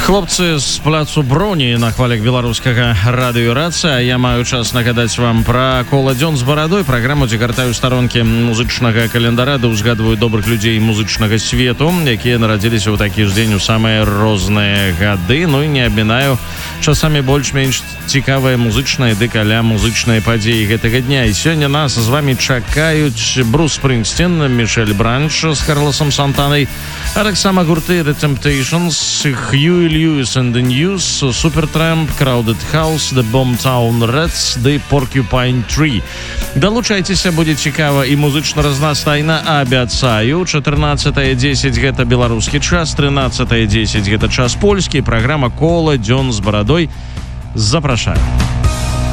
Хлопцы з пляцу Броні на хвалях беларускага радыё Рацыя. Я маю час нагадаць вам пра кола «Дзён з барадой», праграму, дзе гартаю старонкі музычнага календара, да ўзгадваю добрых людзей музычнага свету, якія нарадзіліся ў такі ж дзень у самыя розныя гады. Ну і не абмінаю часамі больш-менш цікавыя музычныя ды каля музычныя падзеі гэтага дня. І сёння нас з вамі чакаюць Брус Спрынгстин, Мішель Бранч з Карлосом Сантанай, а таксама гурты The Temptations, Huey Lewis and the News, Supertramp, Crowded House, The Boomtown Rats, The Porcupine Tree. Далучайцеся, будзе цікава і музычна разнастайна. Абяцаю, 14:10 гэта беларускі час, 13:10 гэта час польскі. Праграма «Кола «Дзён з барадой». Запрашаю.